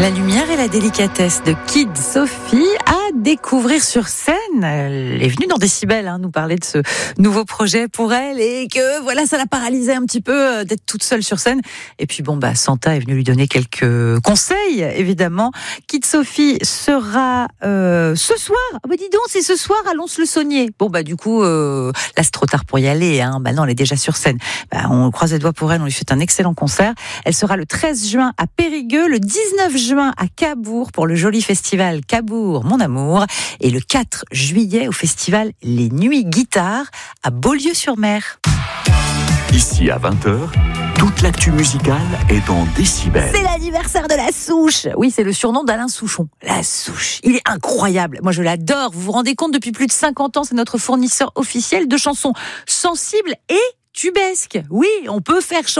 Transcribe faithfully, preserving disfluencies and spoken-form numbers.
La lumière et la délicatesse de Kid Sophie à découvrir sur scène. Elle est venue dans Décibel hein, nous parler de ce nouveau projet pour elle et que voilà, ça l'a paralysée un petit peu d'être toute seule sur scène. Et puis bon, bah Santa est venue lui donner quelques conseils, évidemment. Kid Sophie sera euh, ce soir. Ah bah dis donc, c'est ce soir à Lons-le-Saunier. Bon bah du coup, euh, là c'est trop tard pour y aller. Hein. Bah non, elle est déjà sur scène. Bah, on croise les doigts pour elle. On lui fait un excellent concert. Elle sera le treize juin à Périgueux, le dix-neuf juin à Cabourg pour le joli festival Cabourg Mon Amour et le quatre juillet au festival Les Nuits Guitare à Beaulieu-sur-Mer. Ici à vingt heures, toute l'actu musicale est dans Décibel. C'est l'anniversaire de La Souche. Oui, c'est le surnom d'Alain Souchon. La Souche, il est incroyable. Moi, je l'adore. Vous vous rendez compte, depuis plus de cinquante ans, c'est notre fournisseur officiel de chansons sensibles et tubesques. Oui, on peut faire chanter